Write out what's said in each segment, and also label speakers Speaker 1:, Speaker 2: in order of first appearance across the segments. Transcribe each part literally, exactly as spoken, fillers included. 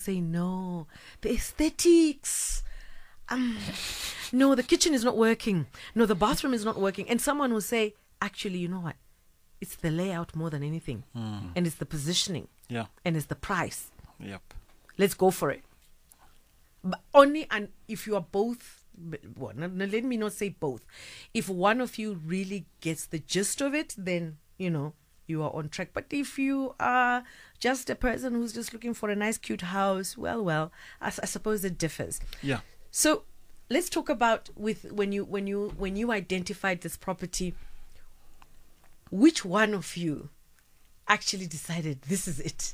Speaker 1: say, no, the aesthetics. Um, no, the kitchen is not working. No, the bathroom is not working. And someone will say, actually, you know what? It's the layout more than anything.
Speaker 2: Mm.
Speaker 1: And it's the positioning.
Speaker 2: Yeah.
Speaker 1: And it's the price.
Speaker 2: Yep.
Speaker 1: Let's go for it. But only and if you are both, well, no, no, let me not say both. If one of you really gets the gist of it, then, you know, you are on track. But if you are just a person who's just looking for a nice, cute house, well, well, I, I suppose it differs.
Speaker 2: Yeah.
Speaker 1: So let's talk about with when you when you when you identified this property, which one of you actually decided this is it?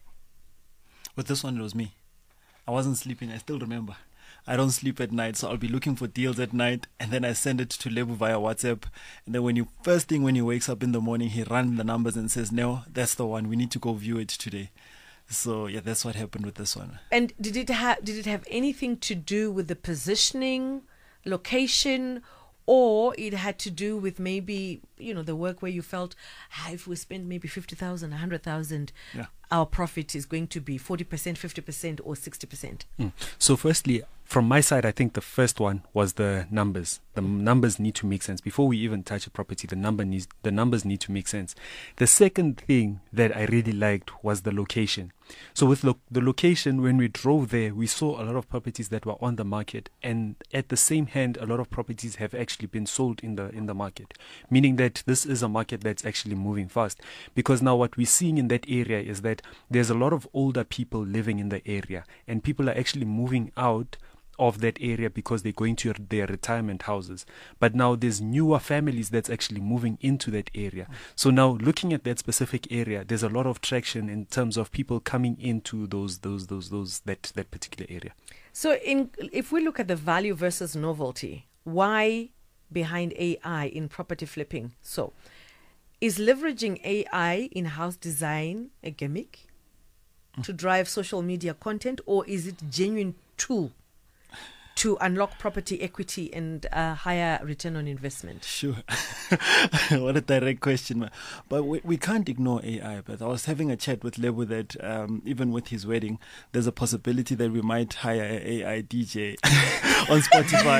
Speaker 2: With this one, it was me. I wasn't sleeping. I still remember. I don't sleep at night, so I'll be looking for deals at night, and then I send it to Lebu via WhatsApp. And then when you first thing when he wakes up in the morning, he runs the numbers and says, "No, that's the one. We need to go view it today." So yeah, that's what happened with this one.
Speaker 1: And did it have did it have anything to do with the positioning, location, or it had to do with maybe, you know, the work where you felt, ah, if we spend maybe fifty thousand, a hundred thousand,
Speaker 2: yeah.
Speaker 1: our profit is going to be forty percent, fifty percent, or sixty percent?
Speaker 3: Mm. So firstly, from my side, I think the first one was the numbers. The numbers need to make sense. Before we even touch a property, the number needs the numbers need to make sense. The second thing that I really liked was the location. So with lo- the location, when we drove there, we saw a lot of properties that were on the market, and at the same hand, a lot of properties have actually been sold in the in the market, meaning that this is a market that's actually moving fast. Because now what we're seeing in that area is that there's a lot of older people living in the area, and people are actually moving out of that area because they're going to their retirement houses. But now there's newer families that's actually moving into that area. So now looking at that specific area, there's a lot of traction in terms of people coming into those those those those that that particular area.
Speaker 1: So in if we look at the value versus novelty, why behind A I in property flipping? So is leveraging A I in house design a gimmick mm. to drive social media content, or is it genuine tool to unlock property equity and uh, higher return on investment?
Speaker 2: Sure. What a direct question, man. But we, we can't ignore A I. But I was having a chat with Lebu that um, even with his wedding, there's a possibility that we might hire an A I D J on Spotify.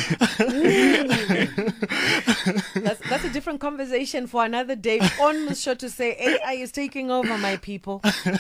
Speaker 1: that's, that's a different conversation for another day on the show to say A I is taking over, my people.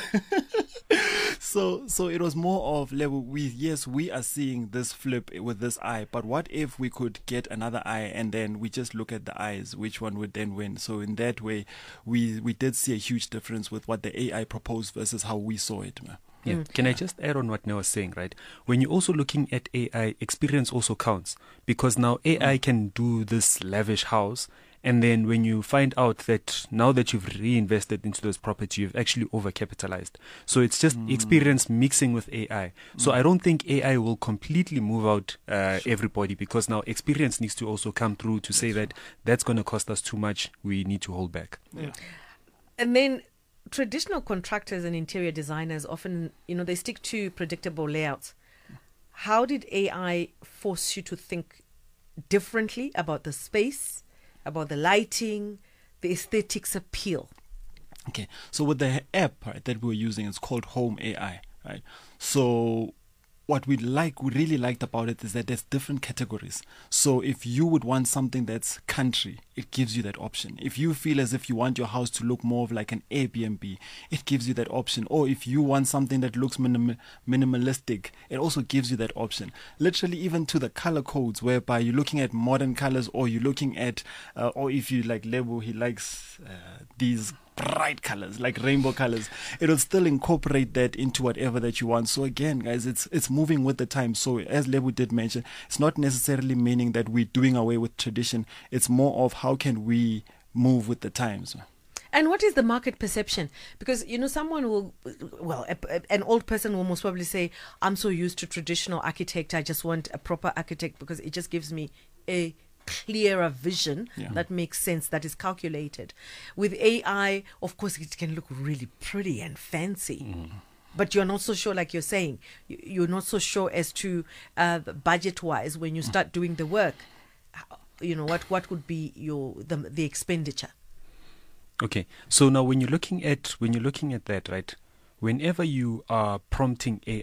Speaker 2: So, so it was more of level. We yes, we are seeing this flip with this eye, but what if we could get another eye and then we just look at the eyes, which one would then win? So in that way, we we did see a huge difference with what the A I proposed versus how we saw it, man.
Speaker 3: Yeah. Mm. Can I just add on what Neo was saying, right? When you're also looking at A I, experience also counts, because now A I mm. can do this lavish house. And then when you find out that now that you've reinvested into this property, you've actually overcapitalized. So it's just mm. experience mixing with A I. So mm. I don't think A I will completely move out uh, sure. everybody, because now experience needs to also come through to say that that's going to cost us too much. We need to hold back.
Speaker 2: Yeah.
Speaker 1: And then traditional contractors and interior designers often, you know, they stick to predictable layouts. How did A I force you to think differently about the space, about the lighting, the aesthetics appeal?
Speaker 2: Okay, so with the app, right, that we were using, it's called Home A I, right? So what we like, we really liked about it is that there's different categories. So if you would want something that's country, it gives you that option. If you feel as if you want your house to look more of like an Airbnb, it gives you that option. Or if you want something that looks minim- minimalistic, it also gives you that option. Literally even to the color codes, whereby you're looking at modern colors, or you're looking at, uh, or if you like Lebo, he likes uh, these bright colors, like rainbow colors, it'll still incorporate that into whatever that you want. So again, guys, it's it's moving with the time. So as Lebu did mention, it's not necessarily meaning that we're doing away with tradition. It's more of how can we move with the times.
Speaker 1: And what is the market perception? Because, you know, someone will, well, a, a, an old person will most probably say, I'm so used to traditional architect, I just want a proper architect because it just gives me a clearer vision yeah. that makes sense, that is calculated. With A I, of course, it can look really pretty and fancy. Mm. But you're not so sure, like you're saying, you're not so sure as to uh, budget-wise when you start doing the work. You know, what, what would be your the, the expenditure?
Speaker 3: Okay, so now when you're looking at when you're looking at that, right, whenever you are prompting A